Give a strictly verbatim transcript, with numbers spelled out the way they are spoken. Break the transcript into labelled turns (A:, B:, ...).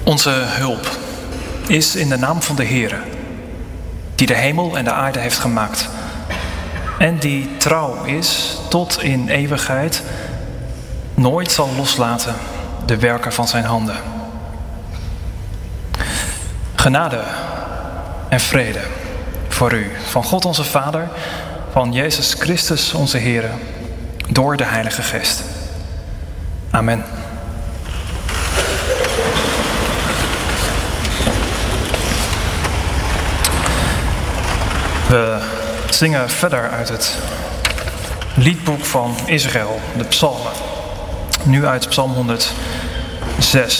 A: Onze hulp is in de naam van de Heere, die de hemel en de aarde heeft gemaakt en die trouw is tot in eeuwigheid, nooit zal loslaten de werken van zijn handen. Genade en vrede voor u, van God onze Vader, van Jezus Christus onze Heere, door de Heilige Geest. Amen. We zingen verder uit het liedboek van Israël, de psalmen. Nu uit psalm honderdzes.